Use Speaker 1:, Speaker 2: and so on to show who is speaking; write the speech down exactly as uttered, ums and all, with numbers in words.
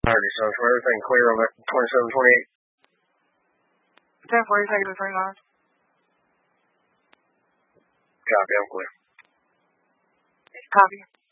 Speaker 1: thirty, so for everything clear on that twenty-seven, twenty-eight.
Speaker 2: ten forty, take it to twenty-nine.
Speaker 1: Copy, I'm clear.
Speaker 2: Copy.